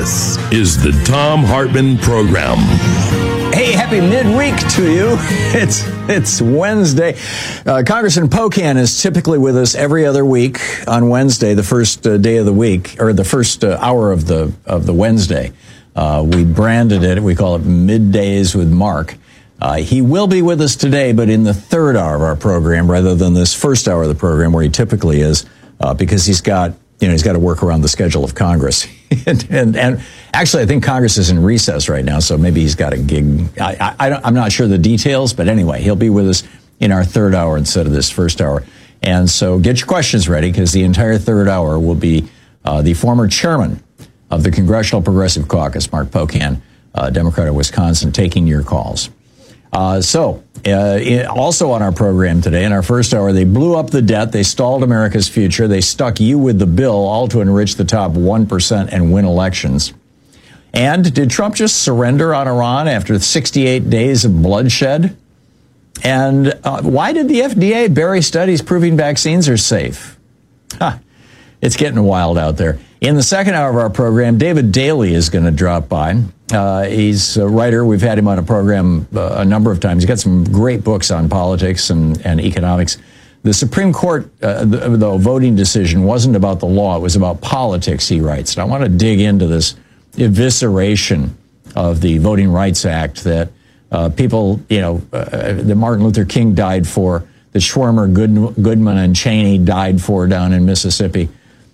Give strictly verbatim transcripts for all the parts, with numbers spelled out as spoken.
This is the Thom Hartmann Program. Hey, happy midweek to you. It's it's Wednesday. Uh, Congressman Pocan is typically with us every other week on Wednesday, the first uh, day of the week, or the first uh, hour of the of the Wednesday. Uh, we branded it. We call it Middays with Mark. Uh, he will be with us today, but in the third hour of our program, rather than this first hour of the program where he typically is, uh, because he's got you know he's got to work around the schedule of Congress. and, and and actually, I think Congress is in recess right now, so maybe he's got a gig. I, I, I don't, I'm not sure the details, but anyway, he'll be with us in our third hour instead of this first hour. And so get your questions ready, because the entire third hour will be uh, the former chairman of the Congressional Progressive Caucus, Mark Pocan, uh, Democrat of Wisconsin, taking your calls. Uh, so, uh, it, also on our program today, in our first hour, they blew up the debt, they stalled America's future, they stuck you with the bill, all to enrich the top one percent and win elections. And did Trump just surrender on Iran after sixty-eight days of bloodshed? And uh, why did the F D A bury studies proving vaccines are safe? Huh. It's getting wild out there. In the second hour of our program, David Daley is going to drop by. Uh, he's a writer. We've had him on a program uh, a number of times. He's got some great books on politics and, and economics. The Supreme Court, uh, the, the voting decision wasn't about the law. It was about politics, he writes. And I want to dig into this evisceration of the Voting Rights Act that uh, people, you know, uh, that Martin Luther King died for, that Schwermer, Good, Goodman, and Cheney died for down in Mississippi,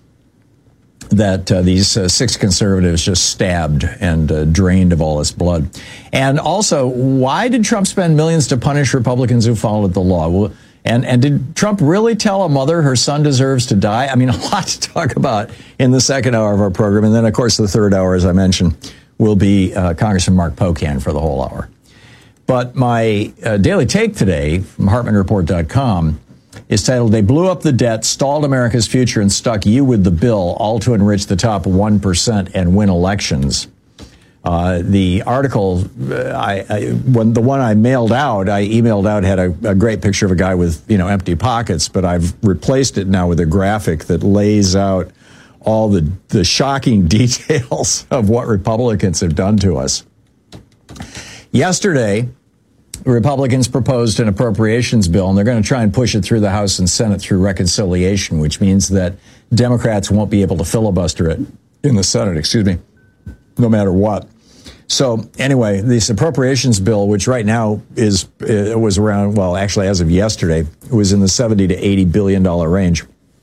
that uh, these uh, six conservatives just stabbed and uh, drained of all this blood. And also, why did Trump spend millions to punish Republicans who followed the law? Well, and, and did Trump really tell a mother her son deserves to die? I mean, a lot to talk about in the second hour of our program. And then, of course, the third hour, as I mentioned, will be uh, Congressman Mark Pocan for the whole hour. But my uh, daily take today from Hartmann Report dot com is titled, "They Blew Up the Debt, Stalled America's Future, and Stuck You with the Bill, all to enrich the top one percent and win elections." Uh, the article, uh, I, I, when the one I mailed out, I emailed out, had a, a great picture of a guy with, you know, empty pockets, but I've replaced it now with a graphic that lays out all the, the shocking details of what Republicans have done to us. Yesterday, Republicans proposed an appropriations bill, and they're going to try and push it through the House and Senate through reconciliation, which means that Democrats won't be able to filibuster it in the Senate, excuse me, no matter what. So anyway, this appropriations bill, which right now is it was around, well, actually as of yesterday, it was in the seventy to eighty billion dollars range,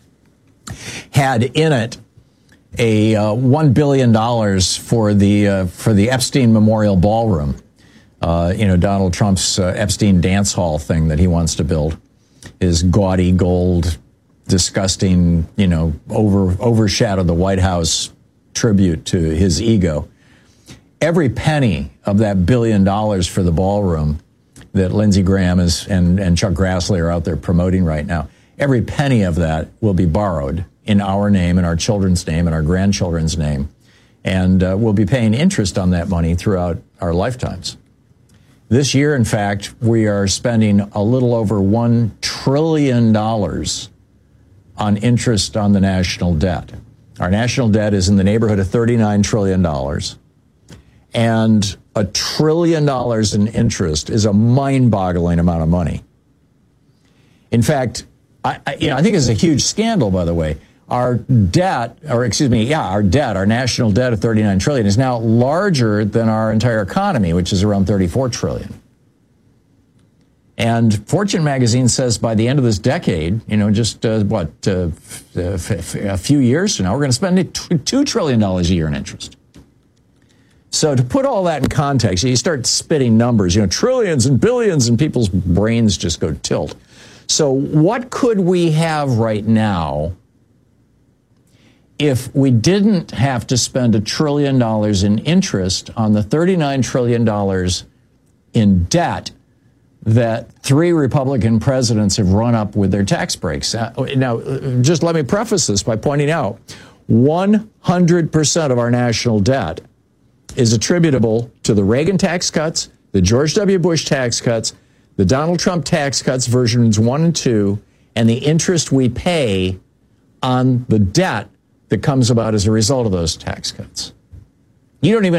had in it a uh, one billion dollars for the uh, for the Epstein Memorial Ballroom. Uh, you know, Donald Trump's uh, Epstein dance hall thing that he wants to build, his gaudy gold, disgusting, you know, over overshadow the White House tribute to his ego. Every penny of that billion dollars for the ballroom that Lindsey Graham is and, and Chuck Grassley are out there promoting right now, every penny of that will be borrowed in our name, in our children's name, in our grandchildren's name, and uh, we'll be paying interest on that money throughout our lifetimes. This year, in fact, we are spending a little over one trillion dollars on interest on the national debt. Our national debt is in the neighborhood of thirty-nine trillion dollars. And a trillion dollars in interest is a mind-boggling amount of money. In fact, I, I, you know, I think it's a huge scandal, by the way. Our debt, or excuse me, yeah, our debt, our national debt of thirty-nine trillion dollars is now larger than our entire economy, which is around thirty-four trillion dollars. And Fortune magazine says by the end of this decade, you know, just uh, what, uh, f- f- a few years from now, we're going to spend two trillion dollars a year in interest. So to put all that in context, you start spitting numbers, you know, trillions and billions, and people's brains just go tilt. So what could we have right now if we didn't have to spend a trillion dollars in interest on the thirty-nine trillion dollars in debt that three Republican presidents have run up with their tax breaks? Uh, now, just let me preface this by pointing out, one hundred percent of our national debt is attributable to the Reagan tax cuts, the George W. Bush tax cuts, the Donald Trump tax cuts versions one and two, and the interest we pay on the debt that comes about as a result of those tax cuts. You don't even